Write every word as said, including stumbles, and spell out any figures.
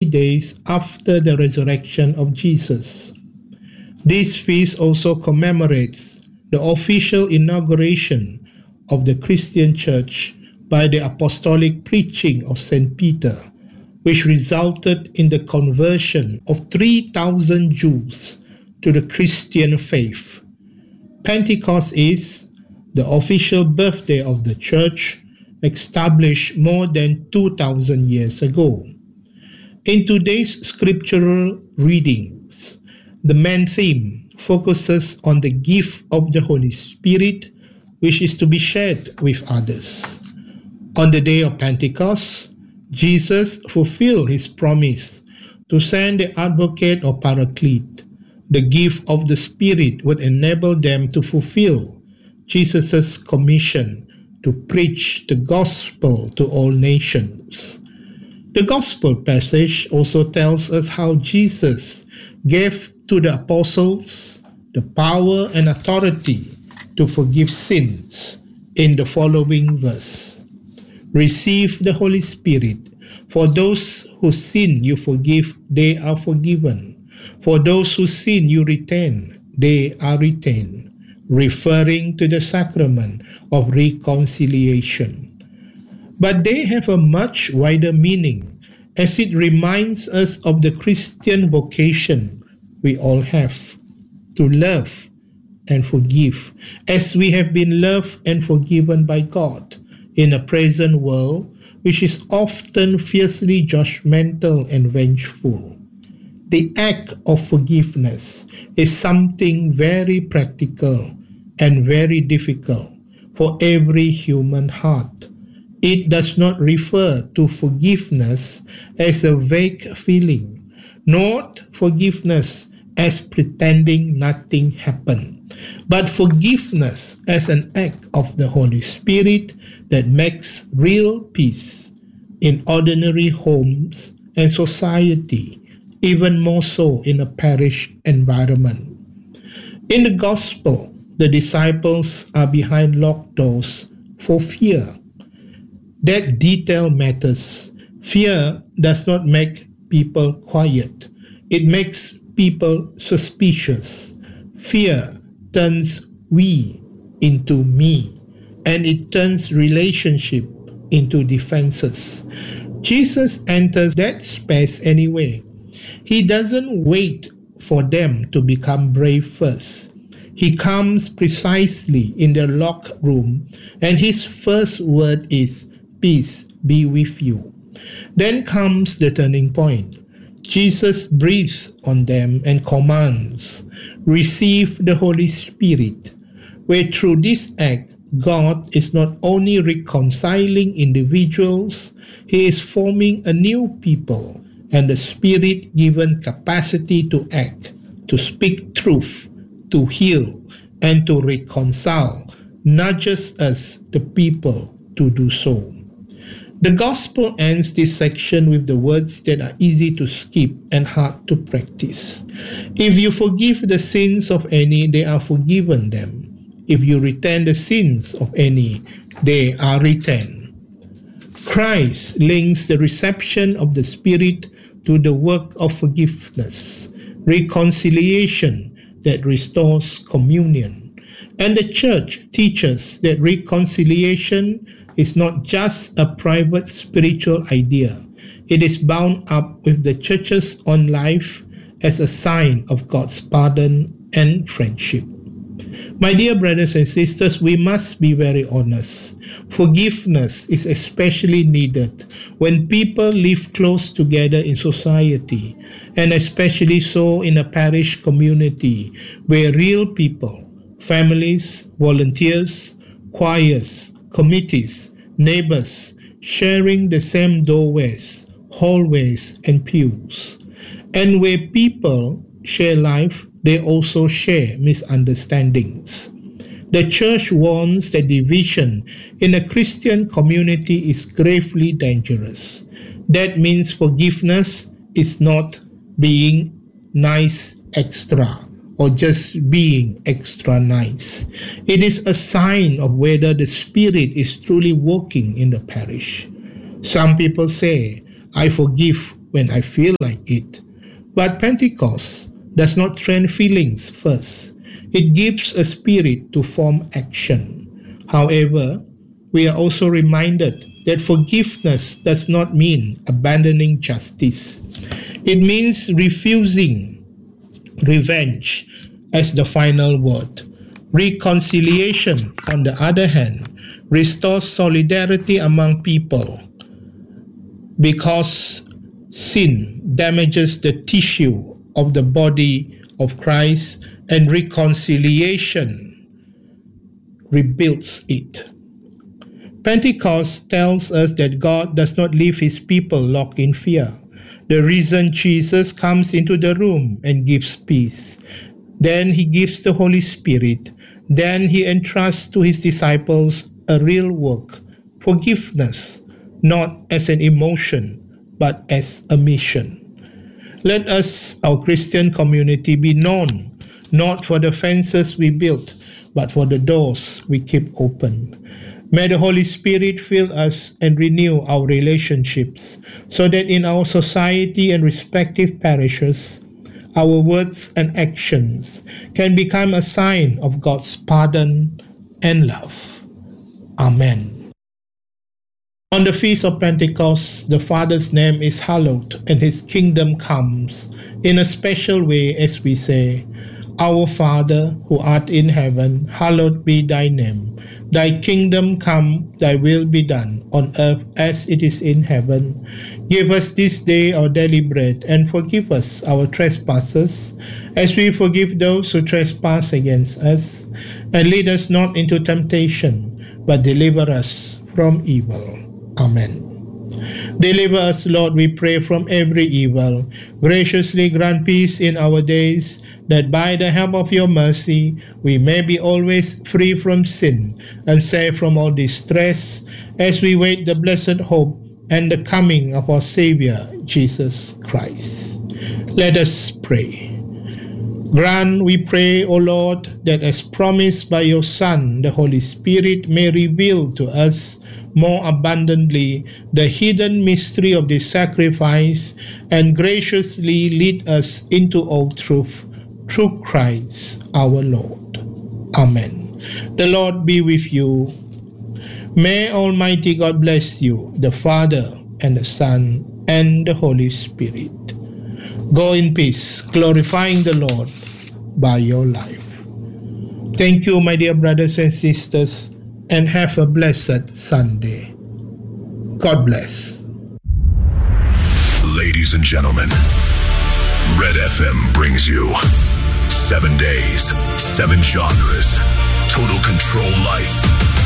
days after the resurrection of Jesus. This feast also commemorates the official inauguration of the Christian Church by the apostolic preaching of Saint Peter, which resulted in the conversion of three thousand Jews to the Christian faith. Pentecost is the official birthday of the Church, established more than two thousand years ago. In today's scriptural readings, the main theme focuses on the gift of the Holy Spirit, which is to be shared with others. On the day of Pentecost, Jesus fulfilled his promise to send the advocate or paraclete. The gift of the Spirit would enable them to fulfill Jesus' commission to preach the gospel to all nations. The gospel passage also tells us how Jesus gave to the apostles the power and authority to forgive sins in the following verse. Receive the Holy Spirit. For those whose sin you forgive, they are forgiven. For those whose sin you retain, they are retained, referring to the sacrament of reconciliation. But they have a much wider meaning, as it reminds us of the Christian vocation we all have, to love and forgive, as we have been loved and forgiven by God in a present world which is often fiercely judgmental and vengeful. The act of forgiveness is something very practical and very difficult for every human heart. It does not refer to forgiveness as a vague feeling, nor forgiveness as pretending nothing happened, but forgiveness as an act of the Holy Spirit that makes real peace in ordinary homes and society, even more so in a parish environment. In the Gospel, the disciples are behind locked doors for fear. That detail matters. Fear does not make people quiet. It makes people suspicious. Fear turns we into me, and it turns relationship into defenses. Jesus enters that space anyway. He doesn't wait for them to become brave first. He comes precisely in their locked room, and his first word is, "Peace be with you." Then comes the turning point. Jesus breathes on them and commands, "Receive the Holy Spirit," where through this act, God is not only reconciling individuals, he is forming a new people, and the Spirit-given capacity to act, to speak truth, to heal, and to reconcile, nudges us, the people, to do so. The Gospel ends this section with the words that are easy to skip and hard to practice. If you forgive the sins of any, they are forgiven them. If you retain the sins of any, they are retained. Christ links the reception of the Spirit to the work of forgiveness, reconciliation that restores communion. And the Church teaches that reconciliation is not just a private spiritual idea. It is bound up with the Church's own life as a sign of God's pardon and friendship. My dear brothers and sisters, we must be very honest. Forgiveness is especially needed when people live close together in society, and especially so in a parish community where real people, families, volunteers, choirs, committees, neighbors, sharing the same doorways, hallways, and pews. And where people share life, they also share misunderstandings. The Church warns that division in a Christian community is gravely dangerous. That means forgiveness is not being nice extra, or just being extra nice. It is a sign of whether the Spirit is truly working in the parish. Some people say, "I forgive when I feel like it. But Pentecost does not train feelings first. It gives a spirit to form action. However, we are also reminded that forgiveness does not mean abandoning justice. It means refusing revenge as the final word. Reconciliation, on the other hand, restores solidarity among people because sin damages the tissue of the body of Christ and reconciliation rebuilds it. Pentecost tells us that God does not leave his people locked in fear. The reason Jesus comes into the room and gives peace. Then he gives the Holy Spirit. Then he entrusts to his disciples a real work, forgiveness, not as an emotion, but as a mission. Let us, our Christian community, be known not for the fences we built, but for the doors we keep open. May the Holy Spirit fill us and renew our relationships so that in our society and respective parishes, our words and actions can become a sign of God's pardon and love. Amen. On the Feast of Pentecost, the Father's name is hallowed and his kingdom comes in a special way as we say, Our Father, who art in heaven, hallowed be thy name. Thy kingdom come, thy will be done, on earth as it is in heaven. Give us this day our daily bread, and forgive us our trespasses, as we forgive those who trespass against us. And lead us not into temptation, but deliver us from evil. Amen. Deliver us, Lord, we pray, from every evil. Graciously grant peace in our days, that by the help of your mercy we may be always free from sin and safe from all distress, as we wait the blessed hope and the coming of our Savior, Jesus Christ. Let us pray. Grant, we pray, O Lord, that as promised by your Son, the Holy Spirit may reveal to us more abundantly the hidden mystery of this sacrifice and graciously lead us into all truth through Christ our Lord. Amen. The Lord be with you. May Almighty God bless you, the Father and the Son and the Holy Spirit. Go in peace, glorifying the Lord by your life. Thank you, my dear brothers and sisters, and have a blessed Sunday. God bless. Ladies and gentlemen, Red F M brings you seven days, seven genres, total control life.